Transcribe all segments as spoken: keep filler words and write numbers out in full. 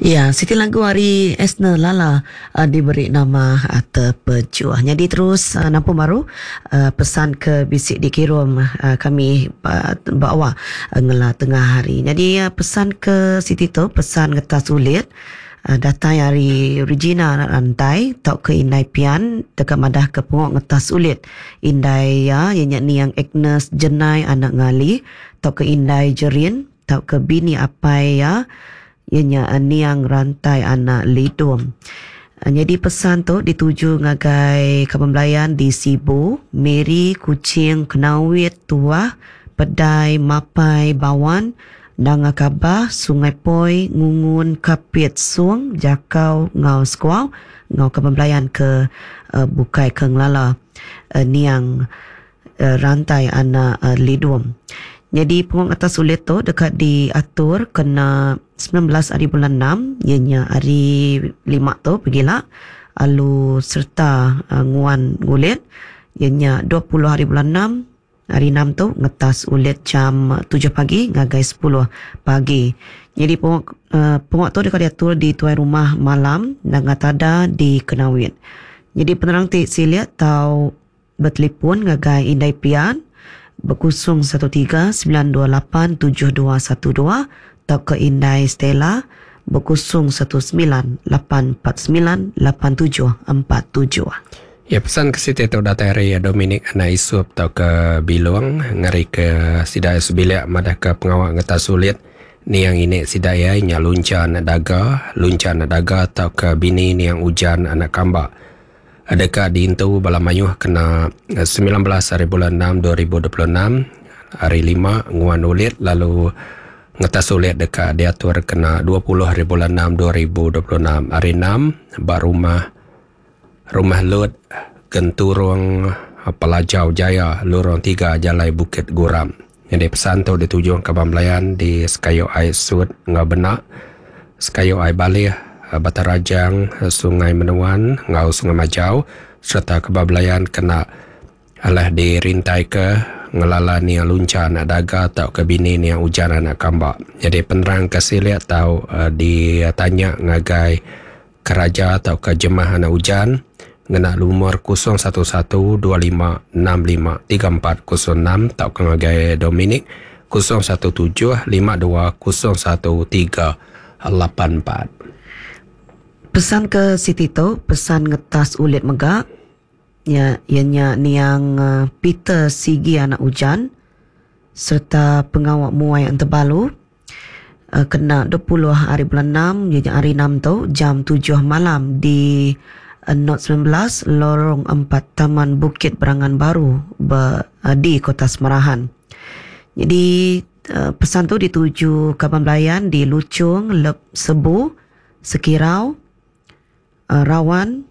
Ya, Siti lagu hari Esna Lala uh, diberi nama uh, Terpejuah. Jadi terus uh, nampu baru uh, pesan ke bisik dikirim uh, kami uh, bawa uh, ngela tengah hari. Jadi uh, pesan ke Siti tu, pesan ngetas sulit. Uh, datang hari Regina rantai tau ke Indai Pian dekat madah ke pengok ngetas sulit Indai ya yang ni yang Agnes Jenai anak ngali tau ke Indai Jerin tau ke bini apai ya ianya niang rantai anak lidum. Jadi pesan tu dituju ngagai kepembelayan di Sibu, Meri, Kucing, Kenawit, Tuah, Pedai, Mapai, Bawan, Danga Kabah, Sungai Poi, Ngungun, Kapit, Suang, Jakau, Ngau Skuau, Ngau kepembelayan ke uh, Bukai Kenglala, uh, niang uh, rantai anak uh, lidum. Jadi pengong atas sulit tu dekat diatur kena sembilan belas hari bulan enam, ianya hari lima tu pergilah. Lalu serta uh, nguan ngulit, ianya dua puluh hari bulan enam, hari enam tu ngetas ulit jam tujuh pagi ngagai sepuluh pagi. Jadi pengok, uh, pengok tu dekat diatur di tuai rumah malam dan ngatada di Kenawit. Jadi penerang tik siliat tau bertelefon ngagai Indai Pian berkusung satu tiga sembilan dua lapan tujuh dua satu dua atau ke Indai Stella berkusung satu sembilan lapan empat sembilan lapan tujuh empat tujuh. Ya, pesan ke Siti tu data hari Dominik anak isup atau ke Biluang ngari ke sidaya sebilik madah ke pengawak ngetas sulit ni yang ini sidaya nya lunca anak daga lunca anak daga atau ke bini ni yang hujan anak kambak. Adakah di Intu Balamayuh kena sembilan belas hari bulan enam dua ribu dua puluh enam, hari lima nguan ulit, lalu ngetas ulit dekat diatur kena dua puluh hari bulan enam dua ribu dua puluh enam, hari enam bar rumah rumah Lud Genturung Pelajau Jaya Lorong tiga Jalai Bukit Guram. Jadi pesan tu dituju ke Bambelayan di Sekayo Ai Sud Ngabenak, Sekayo Ai Balih, Batarajang, Sungai Menuan, Ngau Sungai Majau, serta kebablayan kena alah dirintai ke ngelala ni yang lunca anak daga atau ke bini ni yang hujan anak kambak. Jadi penerang kesilit atau uh, ditanya ngagai keraja atau ke jemaah anak hujan ngena lumur kosong satu satu dua lima enam lima tiga empat kosong enam atau ke ngagai Dominik kosong satu tujuh lima dua kosong satu tiga lapan empat. Pesan ke Siti tu, pesan ngetas ulit megak. Ya, ianya niang uh, Peter Sigi anak hujan serta pengawak muai yang terbalu uh, kena dua puluh hari bulan enam, ianya hari enam tu jam tujuh malam di uh, Not sembilan belas Lorong empat Taman Bukit Berangan Baru ber, uh, di Kota Semarahan. Jadi uh, pesan tu dituju Kaban Belayan di Lucung, Lep Sebu, Sekirau, Uh, Rawan,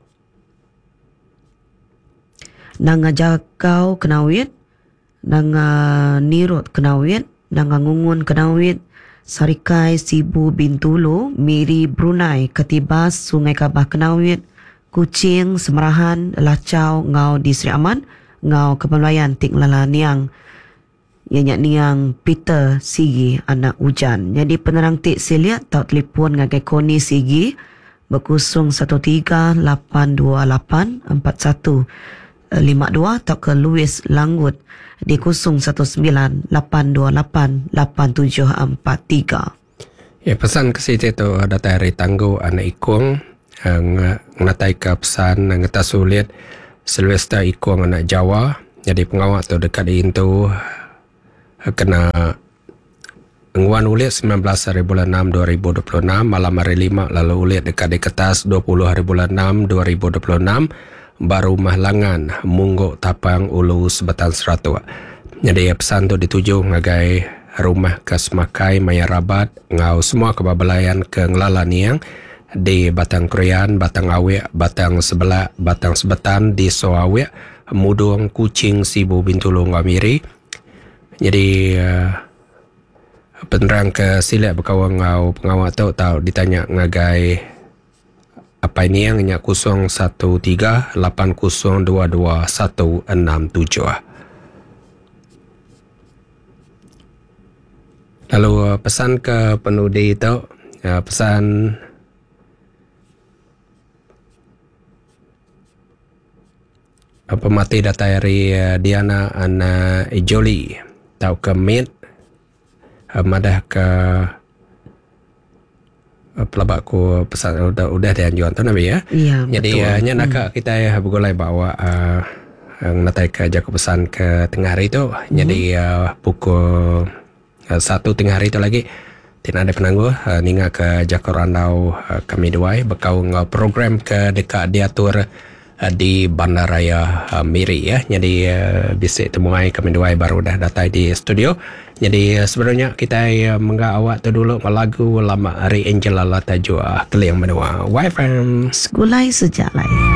Nanga Jakau Kenawit, Nanga Nirot Kenawit, Nanga Ngungun Kenawit, Sarikai Sibu Bintulu, Miri Brunei, Ketibas Sungai Kabah Kenawit, Kucing Semarahan, Lacau Ngau di Sri Aman, Ngau Kepemelayan Tik Lala Niang, ianya niang Peter Sigi anak hujan. Jadi penerang tik siliat tau telefon ngagai Koni Sigi berkusung satu tiga lapan dua lapan empat satu lima dua atau ke Louis Langgut di kusung satu sembilan lapan dua lapan lapan tujuh empat tiga. Ya, pesan ke Siti tu data hari tangguh anak ikung ngatai ke pesan ngetas sulit Sylvester ikung anak Jawa. Jadi pengawak tu dekat di Intu kena Nguan ulit sembilan belas hari bulan enam dua ribu dua puluh enam, malam hari lima, lalu ulit dekat di kertas dua puluh hari bulan enam dua ribu dua puluh enam, baru Mahlangan, Mungguk Tapang Ulu Sebetan Seratu. Jadi pesan tu dituju ngagai rumah ke Semakai, Maya Rabat, ngau semua kebabalayan ke Ngelala Niang di Batang Krian, Batang Awik, Batang Sebelah, Batang Sebetan di Soawik, Mudung, Kucing, Sibu Bintulu Ngamiri. Jadi uh, penerang ke silap berkawang ngau pengawak tu tahu ditanya ngagai apa ini yang nyak kosong satu tiga lapan kosong dua dua satu enam tujuh. Lalu pesan ke penudi tu uh, pesan pemati data dari uh, Diana Ana Ijoli tau ke mit uh, madah ke uh, pelabak ku pesan udah udah dia anjuran tu nabi ya. Ya, Jadi betul. uh, nya nak hmm. kita ya bergolai bawa uh, natai ke jaga pesan ke tengah hari tu. Hmm. Jadi uh, pukul uh, satu tengah hari tu lagi tidak ada penangguh uh, ninga ke Jakor Randau uh, kami duai bekau ngau program ke dekat diatur di Bandaraya uh, Miri ya. Jadi uh, bisik temuai kami dua baru dah datang di studio. Jadi uh, sebenarnya kita uh, menggak awak tu dulu lagu lama Ari Angela Lata Jua Keliang Menua. Why from Sekulai sejak lain.